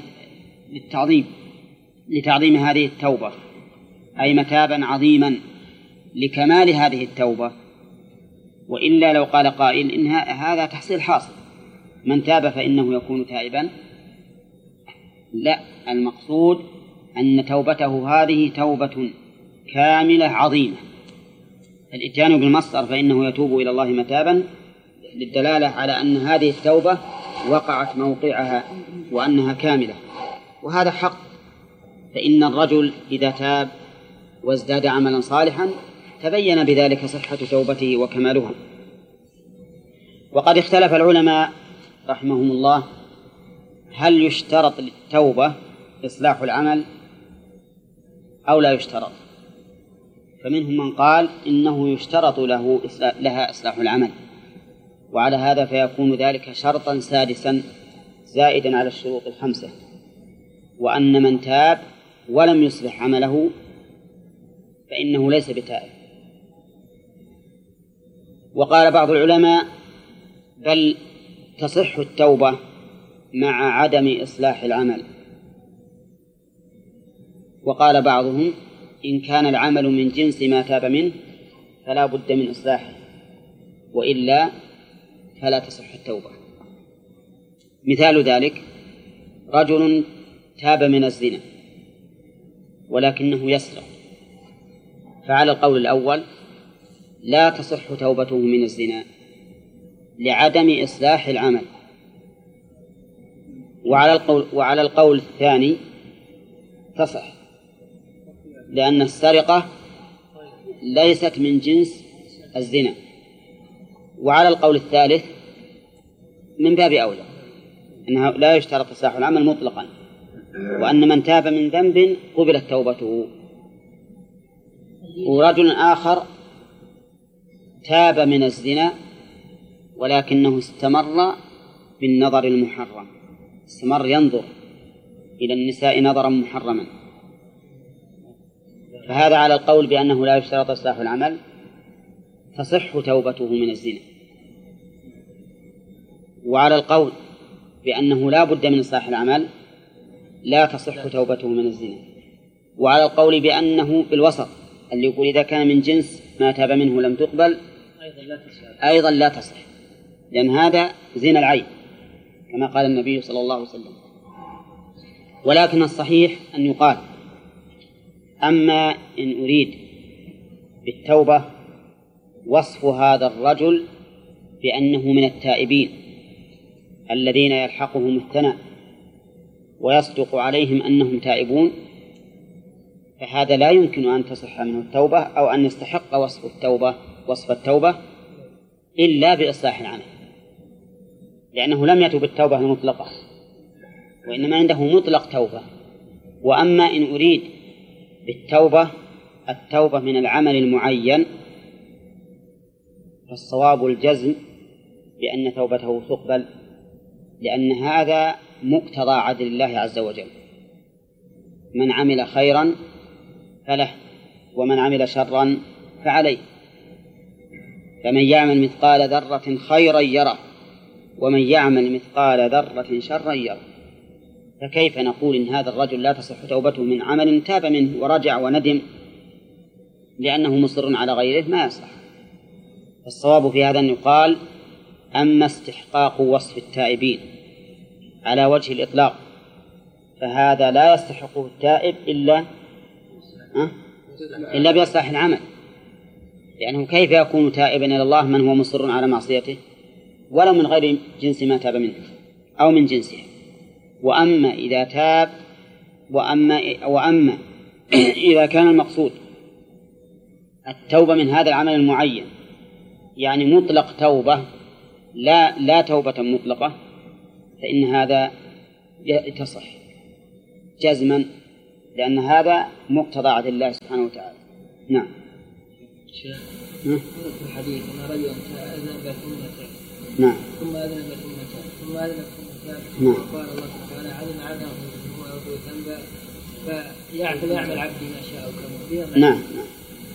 لتعظيم هذه التوبة، أي متابا عظيما لكمال هذه التوبة. وإلا لو قال قائل إن هذا تحصيل حاصل، من تاب فإنه يكون تائبا، لا، المقصود أن توبته هذه توبة كاملة عظيمة. الإتيان بالمصدر فإنه يتوب إلى الله متابا للدلالة على أن هذه التوبة وقعت موقعها وأنها كاملة، وهذا حق. فإن الرجل إذا تاب وازداد عملا صالحا تبين بذلك صحة توبته وكمالها. وقد اختلف العلماء رحمهم الله هل يشترط للتوبة إصلاح العمل أو لا يشترط. فمنهم من قال إنه يشترط لها إصلاح العمل، وعلى هذا فيكون ذلك شرطا سادسا زائدا على الشروط الخمسة، وأن من تاب ولم يصلح عمله فإنه ليس بتائب. وقال بعض العلماء بل تصح التوبة مع عدم إصلاح العمل. وقال بعضهم إن كان العمل من جنس ما تاب منه فلا بد من إصلاحه، وإلا فلا تصح التوبة. مثال ذلك رجل تاب من الزنا ولكنه يسرق، فعلى القول الأول لا تصح توبته من الزنا لعدم إصلاح العمل، وعلى القول الثاني تصح لأن السرقة ليست من جنس الزنا، وعلى القول الثالث من باب أولى أنه لا يشترط إصلاح العمل مطلقا، وأن من تاب من ذنب قبلت توبته. ورجل آخر تاب من الزنا ولكنه استمر بالنظر المحرم، استمر ينظر إلى النساء نظرا محرما، فهذا على القول بأنه لا يشترط إصلاح العمل تصح توبته من الزنا. وعلى القول بأنه لا بد من إصلاح العمل لا تصح توبته من الزنا. وعلى القول بأنه بالوسط اللي يقول إذا كان من جنس ما تاب منه لم تقبل أيضا لا تصح، لأن هذا زنا العين كما قال النبي صلى الله عليه وسلم. ولكن الصحيح أن يقال أما إن أريد بالتوبة وصف هذا الرجل بأنه من التائبين الذين يلحقهم الثناء ويصدق عليهم أنهم تائبون، فهذا لا يمكن أن تصح منه التوبة أو أن يستحق وصف التوبة إلا بإصلاح العمل، لأنه لم يتب التوبة المطلقة وإنما عنده مطلق توبة. وأما إن أريد بالتوبة التوبة من العمل المعين فالصواب الجزم بأن توبته تقبل، لأن هذا مقتضى عدل الله عز وجل، من عمل خيرا فله ومن عمل شرا فعليه، فمن يعمل مثقال ذرة خيرا يره ومن يعمل مثقال ذرة شرا يره. فكيف نقول إن هذا الرجل لا تصح توبته من عمل تاب منه ورجع وندم لأنه مصر على غيره؟ ما يصح. الصواب في هذا أن يقال أما استحقاق وصف التائبين على وجه الإطلاق فهذا لا يستحقه التائب إلا بإصلاح العمل، لأنه كيف يكون تائبا إلى الله من هو مصر على معصيته ولو من غير جنس ما تاب منه أو من جنسه. وأما إذا تاب وأما إذا كان المقصود التوبة من هذا العمل المعين يعني مطلق توبة لا توبة مطلقة فإن هذا تصح جزما، لأن هذا مقتضى عدل الله سبحانه وتعالى. نعم. شيخ في الحديث أن رجلا أذنب ثم تاب. نعم. ثم أذنب ثم تاب ثم أذنب ثم تاب. نعم. وقال الله تعالى علم عدم هو ذنبا فيعمل عبدي ما شاء كما فيها. نعم.